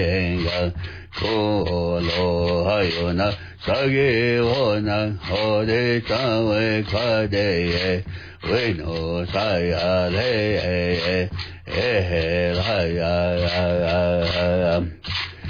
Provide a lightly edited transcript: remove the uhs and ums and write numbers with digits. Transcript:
Kolo hayona sage wona hode tawe kade we no saya le haya